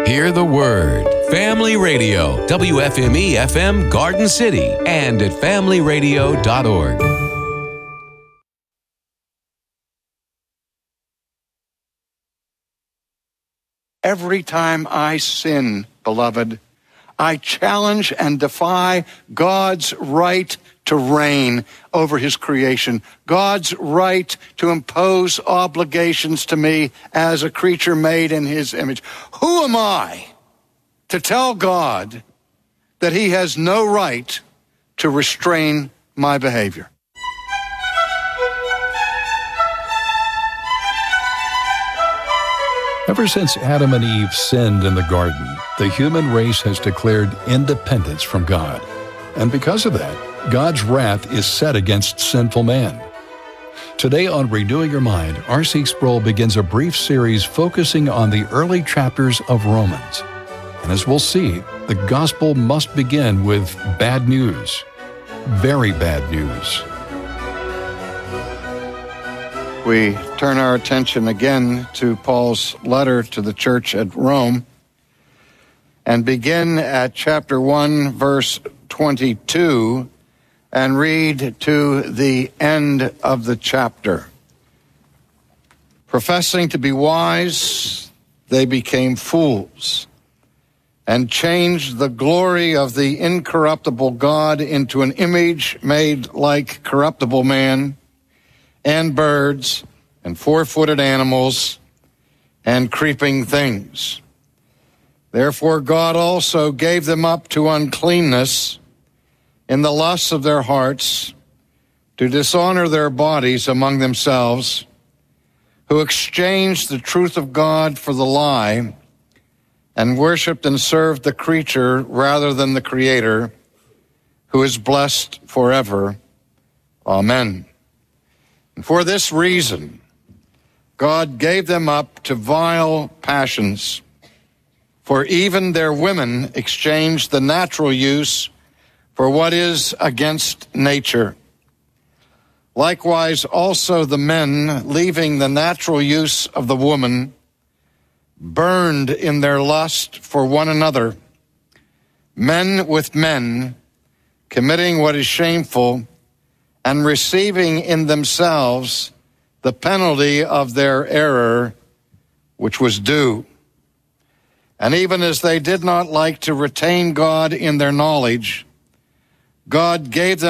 Hear the word. Family Radio, WFME FM Garden City, and at familyradio.org. Every time I sin, beloved, I challenge and defy God's right to reign over his creation, God's right to impose obligations to me as a creature made in his image. Who am I to tell God that he has no right to restrain my behavior? Ever since Adam and Eve sinned in the garden, the human race has declared independence from God. And because of that, God's wrath is set against sinful man. Today on Renewing Your Mind, R.C. Sproul begins a brief series focusing on the early chapters of Romans. And as we'll see, the gospel must begin with bad news. Very bad news. We turn our attention again to Paul's letter to the church at Rome and begin at chapter 1, verse 22, and read to the end of the chapter. Professing to be wise, they became fools and changed the glory of the incorruptible God into an image made like corruptible man, and birds, and four-footed animals, and creeping things. Therefore God also gave them up to uncleanness in the lusts of their hearts, to dishonor their bodies among themselves, who exchanged the truth of God for the lie, and worshipped and served the creature rather than the Creator, who is blessed forever. Amen. And for this reason, God gave them up to vile passions, for even their women exchanged the natural use for what is against nature. Likewise, also the men, leaving the natural use of the woman, burned in their lust for one another, men with men, committing what is shameful, and receiving in themselves the penalty of their error, which was due. And even as they did not like to retain God in their knowledge, God gave them